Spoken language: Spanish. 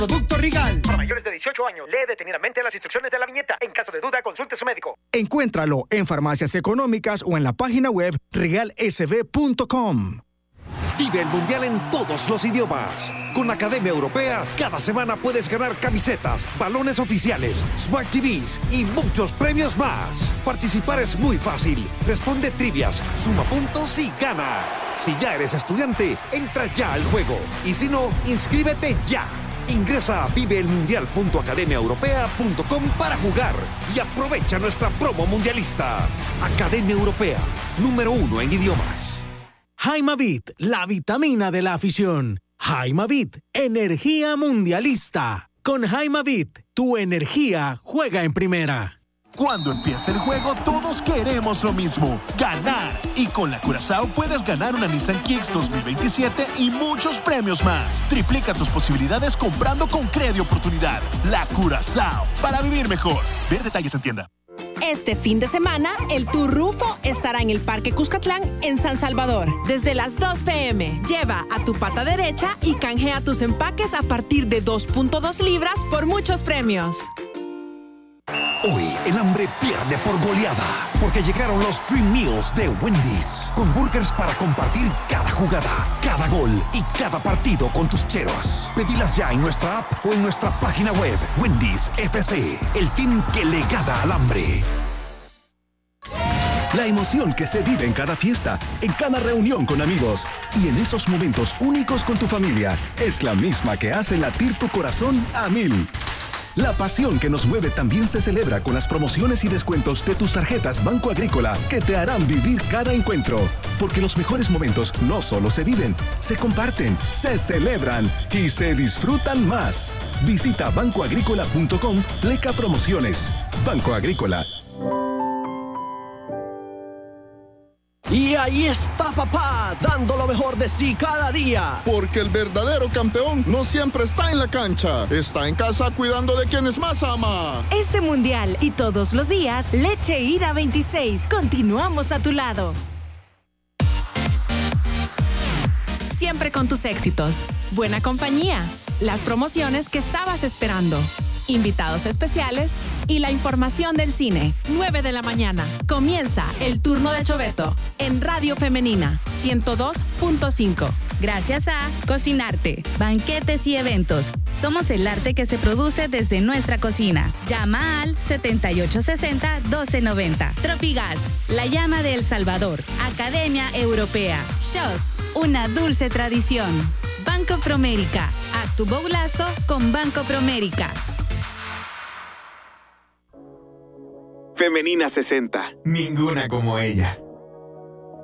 Producto Regal. Para mayores de 18 años, lee detenidamente las instrucciones de la viñeta. En caso de duda, consulte a su médico. Encuéntralo en farmacias económicas o en la página web regalsb.com. Vive el Mundial en todos los idiomas. Con Academia Europea, cada semana puedes ganar camisetas, balones oficiales, Smart TVs y muchos premios más. Participar es muy fácil. Responde trivias, suma puntos y gana. Si ya eres estudiante, entra ya al juego. Y si no, inscríbete ya. Ingresa a viveelmundial.academiaeuropea.com para jugar y aprovecha nuestra promo mundialista. Academia Europea, número 1 en idiomas. Jaimavit, la vitamina de la afición. Jaimavit, energía mundialista. Con Jaimavit, tu energía juega en primera. Cuando empieza el juego, todos queremos lo mismo, ganar. Y con la Curazao puedes ganar una Nissan Kicks 2027 y muchos premios más. Triplica tus posibilidades comprando con Credi Oportunidad. La Curazao, para vivir mejor. Ver detalles en tienda. Este fin de semana, el Tour Rufo estará en el Parque Cuscatlán, en San Salvador, desde las 2 p.m. Lleva a tu pata derecha y canjea tus empaques a partir de 2.2 libras por muchos premios. Hoy el hambre pierde por goleada, porque llegaron los Dream Meals de Wendy's, con burgers para compartir cada jugada, cada gol y cada partido con tus cheros. Pedilas ya en nuestra app o en nuestra página web. Wendy's FC, el team que le gana al hambre. La emoción que se vive en cada fiesta, en cada reunión con amigos y en esos momentos únicos con tu familia es la misma que hace latir tu corazón a 1000. La pasión que nos mueve también se celebra con las promociones y descuentos de tus tarjetas Banco Agrícola que te harán vivir cada encuentro. Porque los mejores momentos no solo se viven, se comparten, se celebran y se disfrutan más. Visita bancoagrícola.com, pleca promociones. Banco Agrícola. Y ahí está papá, dando lo mejor de sí cada día. Porque el verdadero campeón no siempre está en la cancha, está en casa cuidando de quienes más ama. Este mundial y todos los días, Leche Ira 26. Continuamos a tu lado. Siempre con tus éxitos, buena compañía, las promociones que estabas esperando, invitados especiales y la información del cine. 9 de la mañana. Comienza el turno de Choveto en Radio Femenina 102.5. Gracias a Cocinarte, banquetes y eventos. Somos el arte que se produce desde nuestra cocina. Llama al 7860-1290. Tropigas, la llama de El Salvador. Academia Europea. Shows, una dulce tradición. Banco Promérica. Haz tu bowlazo con Banco Promérica. Femenina 60. Ninguna como ella.